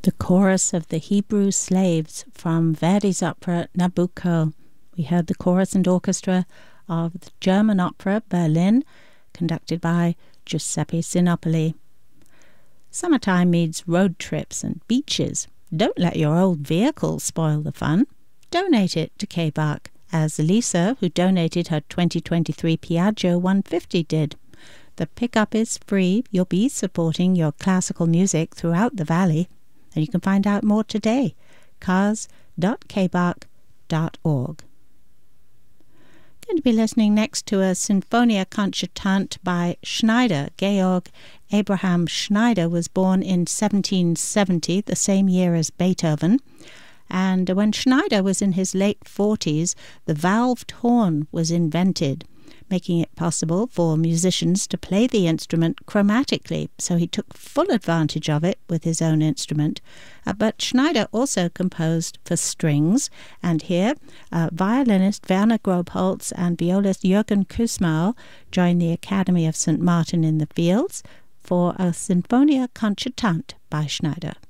The chorus of the Hebrew slaves from Verdi's opera Nabucco. We heard the chorus and orchestra of the German Opera Berlin, conducted by Giuseppe Sinopoli. Summertime means road trips and beaches. Don't let your old vehicle spoil the fun. Donate it to K-Bach, as Lisa, who donated her 2023 Piaggio 150, did. The pickup is free. You'll be supporting your classical music throughout the valley. And you can find out more today. cars.kbach.org. Going to be listening next to a Sinfonia Concertante by Schneider. Georg Abraham Schneider was born in 1770, the same year as Beethoven. And when Schneider was in his late 40s, the valved horn was invented, making it possible for musicians to play the instrument chromatically. So he took full advantage of it with his own instrument. But Schneider also composed for strings. And here, violinist Werner Grobholz and violist Jürgen Kussmaul joined the Academy of St. Martin in the Fields for a Sinfonia Concertante by Schneider.